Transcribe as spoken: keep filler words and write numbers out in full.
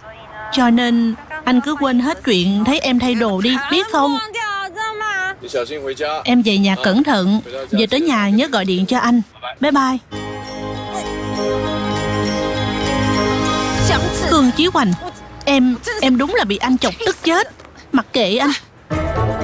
Cho nên anh cứ quên hết chuyện thấy em thay đồ đi, biết không? Em về nhà cẩn thận. Về tới nhà nhớ gọi điện cho anh. Bye bye. Khương Chí Hoành, Em, em đúng là bị anh chọc tức chết. Mặc kệ anh.